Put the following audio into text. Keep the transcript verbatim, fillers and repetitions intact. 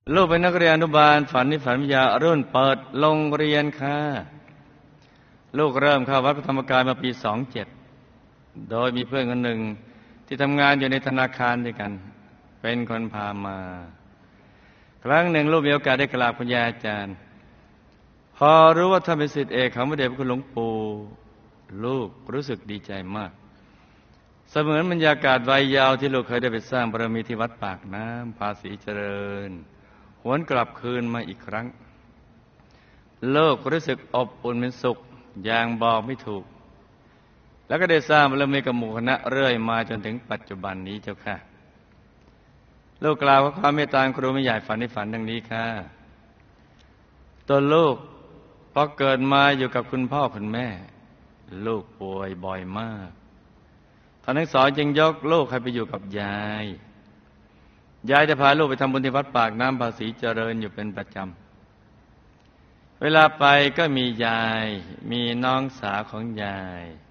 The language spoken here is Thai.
ลูกเป็นนักเรียนอนุบาลฝันนิฝันวิทยารุ่นเปิดโรงเรียนค่ะลูกเริ่มเข้าวัดพระธรรมกายมาปีสองเจ็ดโดยมีเพื่อนคนหนึ่งที่ทำงานอยู่ในธนาคารด้วยกันเป็นคนพามาครั้งหนึ่งลูกมีโอกาสได้กราบคุณยายอาจารย์พอรู้ว่าท่านเป็นศิษย์เอกของพระเดชพระคุณหลวงปู่ลูกรู้สึกดีใจมากเสมือนบรรยากาศวัยเยาว์ที่ลูกเคยได้ไปสร้างบารมีที่วัดปากน้ำภาษีเจริญหวนกลับคืนมาอีกครั้งโลกรู้สึกอบอุ่นเป็นสุขอย่างบอกไม่ถูกแล้วก็ได้สร้างบารมีกับหมู่คณะเรื่อยมาจนถึงปัจจุบันนี้เจ้าค่ะลูกกล่าวว่าความเมตตาครูไม่ใหญ่ฝันในฝันดังนี้ค่ะตัวลูกพอเกิดมาอยู่กับคุณพ่อคุณแม่ลูกป่วยบ่อยมากท่านทั้งสองจึงยกลูกให้ไปอยู่กับยายยายจะพาลูกไปทำบุญที่วัดปากน้ำภาษีเจริญอยู่เป็นประจำเวลาไปก็มียายมีน้องสาวของยาย